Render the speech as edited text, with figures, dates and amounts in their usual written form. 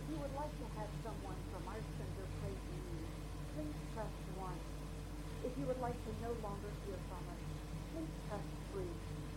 you would like to have someone from our center pray for you, please press 1. If you would like to no longer hear from us, please press 3.